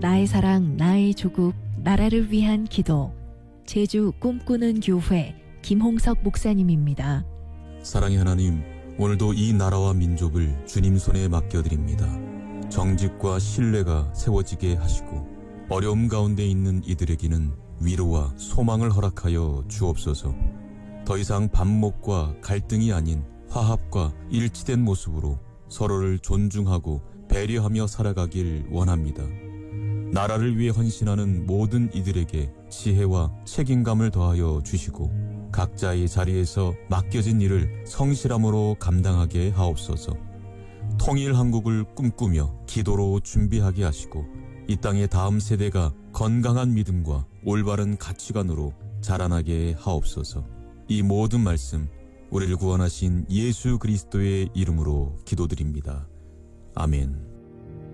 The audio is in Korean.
나의 사랑, 나의 조국, 나라를 위한 기도. 제주 꿈꾸는 교회 김홍석 목사님입니다. 사랑의 하나님, 오늘도 이 나라와 민족을 주님 손에 맡겨드립니다. 정직과 신뢰가 세워지게 하시고 어려움 가운데 있는 이들에게는 위로와 소망을 허락하여 주옵소서. 더 이상 반목과 갈등이 아닌 화합과 일치된 모습으로 서로를 존중하고 배려하며 살아가길 원합니다. 나라를 위해 헌신하는 모든 이들에게 지혜와 책임감을 더하여 주시고 각자의 자리에서 맡겨진 일을 성실함으로 감당하게 하옵소서. 통일 한국을 꿈꾸며 기도로 준비하게 하시고 이 땅의 다음 세대가 건강한 믿음과 올바른 가치관으로 자라나게 하옵소서. 이 모든 말씀 우리를 구원하신 예수 그리스도의 이름으로 기도드립니다. 아멘.